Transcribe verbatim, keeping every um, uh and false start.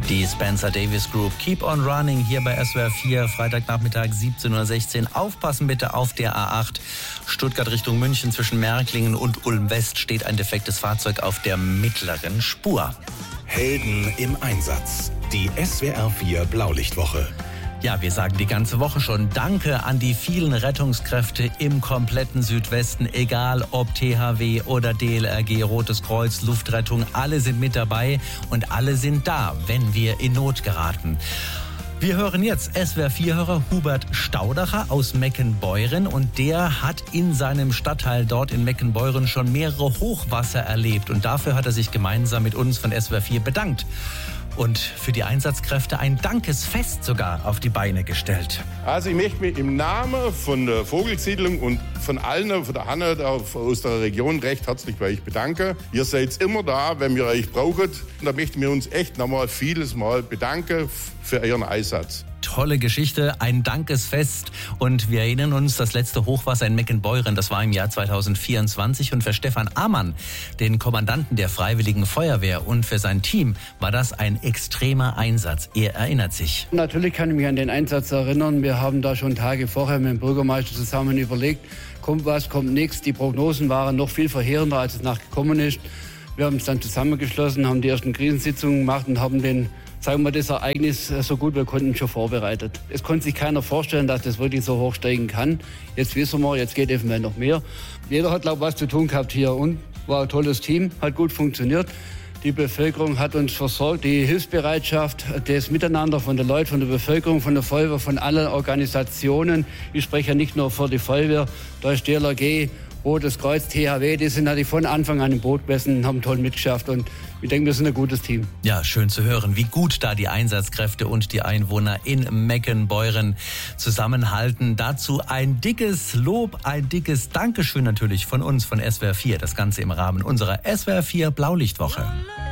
Die Spencer Davis Group, Keep on Running, hier bei S W R vier, Freitagnachmittag siebzehn Uhr sechzehn. Aufpassen bitte auf der A acht, Stuttgart Richtung München, zwischen Märklingen und Ulm West steht ein defektes Fahrzeug auf der mittleren Spur. Helden im Einsatz, die S W R vier Blaulichtwoche. Ja, wir sagen die ganze Woche schon Danke an die vielen Rettungskräfte im kompletten Südwesten, egal ob T H W oder D L R G, Rotes Kreuz, Luftrettung, alle sind mit dabei und alle sind da, wenn wir in Not geraten. Wir hören jetzt S W R vier-Hörer Hubert Staudacher aus Meckenbeuren und der hat in seinem Stadtteil dort in Meckenbeuren schon mehrere Hochwasser erlebt und dafür hat er sich gemeinsam mit uns von S W R vier bedankt. Und für die Einsatzkräfte ein Dankesfest sogar auf die Beine gestellt. Also ich möchte mich im Namen von der Vogelsiedlung und von allen, von der Hanne aus der Region recht herzlich bei euch bedanken. Ihr seid immer da, wenn wir euch brauchen. Und da möchten wir uns echt nochmal vieles Mal bedanken für euren Einsatz. Tolle Geschichte, ein Dankesfest und wir erinnern uns, das letzte Hochwasser in Meckenbeuren, das war im Jahr zweitausendvierundzwanzig und für Stefan Amann, den Kommandanten der Freiwilligen Feuerwehr und für sein Team war das ein extremer Einsatz. Er erinnert sich. Natürlich kann ich mich an den Einsatz erinnern. Wir haben da schon Tage vorher mit dem Bürgermeister zusammen überlegt, kommt was, kommt nichts. Die Prognosen waren noch viel verheerender, als es nachgekommen ist. Wir haben uns dann zusammengeschlossen, haben die ersten Krisensitzungen gemacht und haben den sagen wir, das Ereignis so gut wir konnten schon vorbereitet. Es konnte sich keiner vorstellen, dass das wirklich so hoch steigen kann. Jetzt wissen wir, jetzt geht eventuell noch mehr. Jeder hat, glaube ich, was zu tun gehabt hier und war ein tolles Team, hat gut funktioniert. Die Bevölkerung hat uns versorgt. Die Hilfsbereitschaft, das Miteinander von den Leuten, von der Bevölkerung, von der Feuerwehr, von allen Organisationen. Ich spreche ja nicht nur für die Feuerwehr, da ist D L R G, Rotes Kreuz, T H W, die sind natürlich von Anfang an im Boot gewesen und haben toll mitgeschafft. Und ich denke, wir sind ein gutes Team. Ja, schön zu hören, wie gut da die Einsatzkräfte und die Einwohner in Meckenbeuren zusammenhalten. Dazu ein dickes Lob, ein dickes Dankeschön natürlich von uns, von S W R vier. Das Ganze im Rahmen unserer S W R vier Blaulichtwoche.